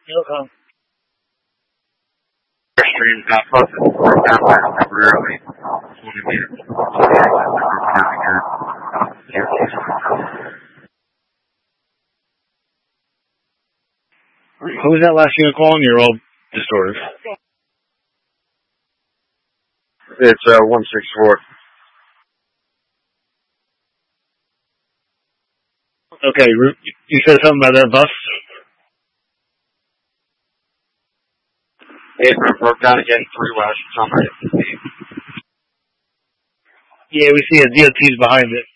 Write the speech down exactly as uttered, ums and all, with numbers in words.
No comment. Stream got posted broke down by temporarily. twenty meters. Who was that last unit calling? You're all distorted. It's uh, one six four. Okay, you said something about that bus? It broke down again three west. Yeah, we see a D O T's behind it.